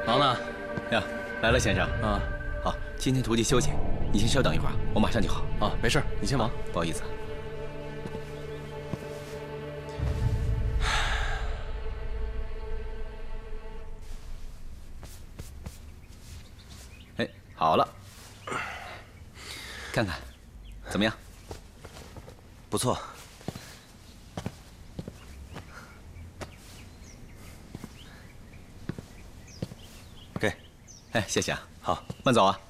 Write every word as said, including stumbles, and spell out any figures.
忙呢？ 呀，来了，先生。 啊， 好，今天徒弟休息，你先稍等一会儿，我马上就好。 啊，没事，你先忙。 不好意思。哎，好了，看看，怎么样？ 不错。给， 哎，谢谢啊。 好， 慢走啊。